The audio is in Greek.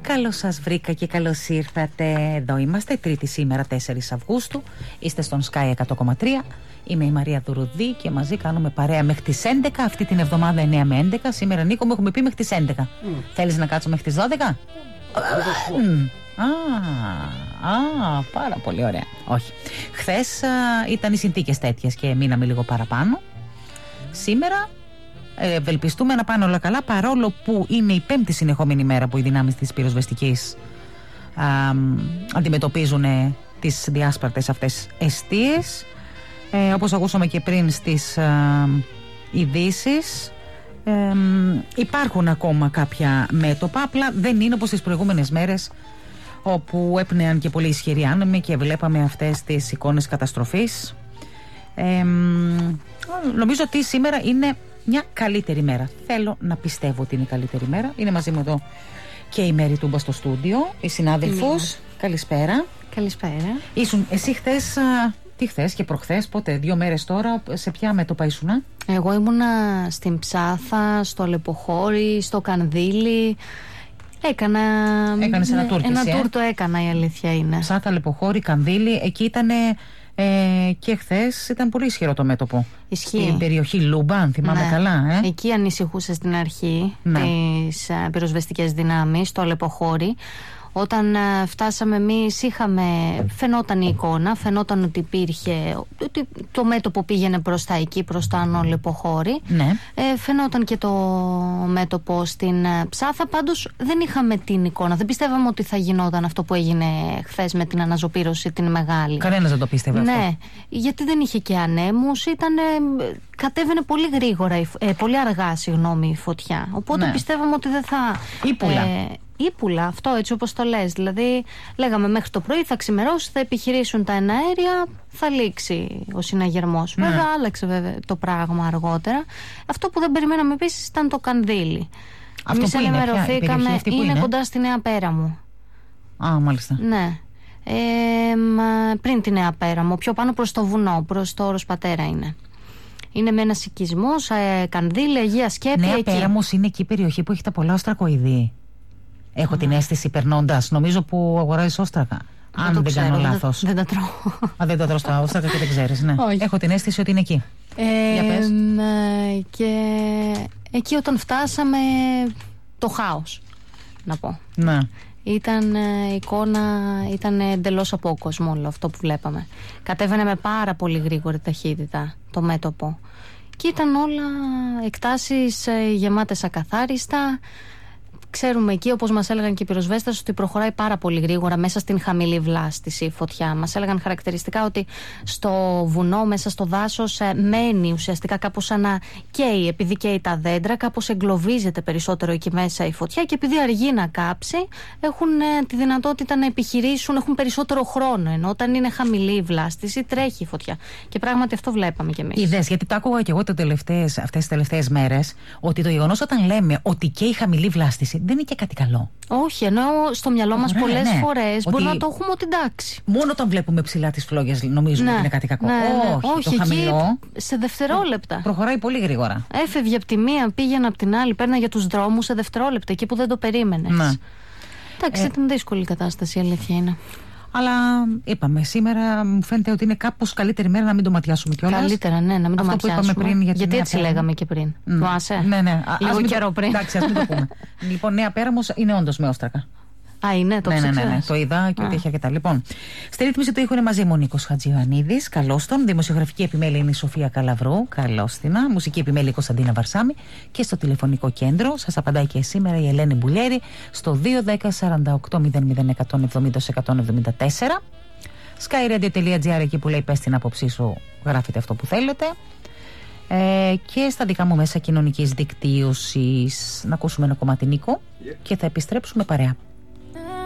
Καλώς σας βρήκα και καλώς ήρθατε. Εδώ είμαστε, Τρίτη σήμερα, 4 Αυγούστου. Είστε στον Sky 100,3. Είμαι η Μαρία Δουρουδή και μαζί κάνουμε παρέα μέχρι τις 11. Αυτή την εβδομάδα 9 με 11. Σήμερα, Νίκο, μου έχουμε πει μέχρι τις 11. Θέλεις να κάτσουμε μέχρι τις 12? Πάρα πολύ ωραία. Όχι. Χθες ήταν οι συνθήκες τέτοιες και μείναμε λίγο παραπάνω. Σήμερα ευελπιστούμε να πάνε όλα καλά, παρόλο που είναι η 5η συνεχόμενη μέρα που οι δυνάμεις της πυροσβεστικής αντιμετωπίζουν τις διάσπαρτες αυτές εστίες. Όπως ακούσαμε και πριν στις ειδήσεις, υπάρχουν ακόμα κάποια μέτωπα, απλά δεν είναι όπως τις προηγούμενες μέρες, όπου έπνεαν και πολύ ισχυροί άνεμοι και βλέπαμε αυτές τις εικόνες καταστροφής. Νομίζω ότι σήμερα είναι μια καλύτερη μέρα. Θέλω να πιστεύω ότι είναι καλύτερη μέρα. Είναι μαζί μου εδώ και η Μέρη Τούμπα στο στούντιο, η συνάδελφος. Καλησπέρα. Καλησπέρα. Ήσουν εσύ χθες, τι χθες και προχθές, πότε, 2 μέρες τώρα, σε ποια μέτωπα ήσουνα? Εγώ ήμουνα στην Ψάθα, στο Αλεποχώρι, στο Κανδύλι. Έκανες ένα tour? Ένα tour το έκανα, η αλήθεια είναι. Ψάθα, Αλεποχώρι, Κανδύλι, εκεί ήταν και χθες ήταν πολύ ισχυρό το μέτωπο. Ισχύει. Στην περιοχή Λούμπα, αν θυμάμαι καλά. Εκεί ανησυχούσε στην αρχή τις πυροσβεστικές δυνάμεις, το Αλεποχώρι. Όταν φτάσαμε εμείς φαινόταν η εικόνα, φαινόταν ότι ότι το μέτωπο πήγαινε προς τα εκεί, προς το Άνω Αλεποχώρι. Ναι. Φαινόταν και το μέτωπο στην Ψάθα, πάντως δεν είχαμε την εικόνα. Δεν πιστεύαμε ότι θα γινόταν αυτό που έγινε χθες με την αναζωπήρωση την μεγάλη. Κανένας δεν το πίστευε αυτό. Ναι, γιατί δεν είχε και ανέμους, κατέβαινε πολύ γρήγορα, πολύ αργά, η φωτιά. Οπότε πιστεύαμε ότι δεν θα... Ύπουλα, αυτό έτσι όπως το λες. Δηλαδή, λέγαμε μέχρι το πρωί θα ξημερώσει, θα επιχειρήσουν τα εναέρια, θα λήξει ο συναγερμός. Βέβαια, άλλαξε το πράγμα αργότερα. Αυτό που δεν περιμέναμε επίσης ήταν το Κανδύλι. Εμείς ενημερωθήκαμε, είναι κοντά στη Νέα Πέραμο. Μάλιστα. Ναι. Πριν τη Νέα Πέραμο, πιο πάνω προς το βουνό, προς το Όρος Πατέρα είναι. Είναι με ένα οικισμός, Κανδύλι, Αγία Σκέπη. Νέα Πέραμος είναι εκεί η περιοχή που έχει τα πολλά οστρακοειδή. Έχω την αίσθηση περνώντας, νομίζω που αγοράζεις όστρακα. Αν δεν κάνω λάθος. Δεν τα τρώω. Δεν τα τρώω στα όστρακα και δεν ξέρεις, ναι. Έχω την αίσθηση ότι είναι εκεί. Για πες. Και εκεί όταν φτάσαμε, το χάος, να πω. Ναι. Ήταν ήταν εντελώς απόκοσμο όλο αυτό που βλέπαμε. Κατέβαινε με πάρα πολύ γρήγορη ταχύτητα το μέτωπο. Και ήταν όλα εκτάσεις γεμάτες ακαθάριστα. Ξέρουμε εκεί, όπως μας έλεγαν και οι πυροσβέστες, ότι προχωράει πάρα πολύ γρήγορα μέσα στην χαμηλή βλάστηση η φωτιά. Μας έλεγαν χαρακτηριστικά ότι στο βουνό, μέσα στο δάσος, μένει ουσιαστικά κάπως σαν να καίει, επειδή καίει τα δέντρα, κάπως εγκλωβίζεται περισσότερο εκεί μέσα η φωτιά και επειδή αργεί να κάψει, έχουν τη δυνατότητα να επιχειρήσουν, έχουν περισσότερο χρόνο. Ενώ όταν είναι χαμηλή η βλάστηση, τρέχει η φωτιά. Και πράγματι αυτό βλέπαμε κι εμείς. Είδες, γιατί το άκουγα και εγώ αυτές τις τελευταίες μέρες, ότι το γεγονός όταν λέμε ότι καίει η χαμηλή βλάστηση, δεν είναι και κάτι καλό. Όχι, ενώ στο μυαλό μας πολλές φορές μπορεί να το έχουμε ότι εντάξει. Μόνο όταν βλέπουμε ψηλά τις φλόγες νομίζουμε ότι είναι κάτι κακό. Όχι, το χαμηλό. Σε δευτερόλεπτα. Προχωράει πολύ γρήγορα. Έφευγε από τη μία, πήγαινε από την άλλη, παίρναγε για τους δρόμους σε δευτερόλεπτα, εκεί που δεν το περίμενες. Εντάξει, ήταν δύσκολη η κατάσταση, η αλήθεια είναι. Αλλά είπαμε, σήμερα μου φαίνεται ότι είναι κάπως καλύτερη μέρα να μην το ματιάσουμε κιόλας. Καλύτερα, ναι, να μην το ματιάσουμε. Πριν γιατί έτσι λέγαμε και πριν. Θυμάσαι? Ναι. Λίγο καιρό πριν. Εντάξει, ας μην το πούμε. Λοιπόν, Νέα Πέραμος είναι όντως με όστρακα. Είναι, το ξέρεις. Ναι, το είδα και ότι είχε αρκετά. Λοιπόν, στη ρύθμιση του ήχου είναι μαζί μου ο Νίκος Χατζιωαννίδης. Καλώς τον. Δημοσιογραφική επιμέλεια είναι η Σοφία Καλαβρού. Καλώς την. Μουσική επιμέλεια η Κωνσταντίνα Βαρσάμη. Και στο τηλεφωνικό κέντρο σας απαντάει και σήμερα η Ελένη Μπουλιέρη στο 210-48-001-70-174. skyradio.gr, εκεί που λέει πες την άποψή σου, γράφετε αυτό που θέλετε. Και στα δικά μου μέσα κοινωνικής δικτύωσης. Να ακούσουμε ένα κομμάτι, Νίκο, και θα επιστρέψουμε παρέα.